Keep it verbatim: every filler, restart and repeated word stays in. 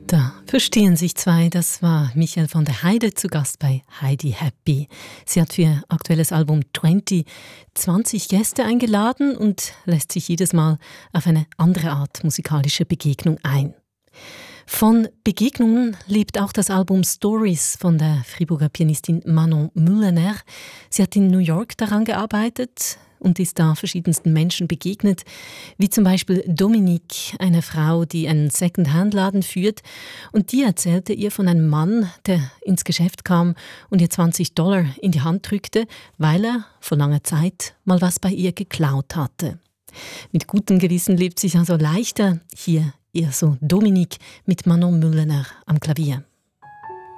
Da verstehen sich zwei. Das war Michael von der Heide zu Gast bei Heidi Happy. Sie hat für ihr aktuelles Album zwanzig zwanzig Gäste eingeladen und lässt sich jedes Mal auf eine andere Art musikalische Begegnung ein. Von Begegnungen lebt auch das Album Stories von der Friburger Pianistin Manon Mulener. Sie hat in New York daran gearbeitet und ist da verschiedensten Menschen begegnet, wie zum Beispiel Dominique, eine Frau, die einen Second-Hand-Laden führt, und die erzählte ihr von einem Mann, der ins Geschäft kam und ihr zwanzig Dollar in die Hand drückte, weil er vor langer Zeit mal was bei ihr geklaut hatte. Mit gutem Gewissen lebt sich also leichter. Hier eher so Dominique mit Manon Mulener am Klavier.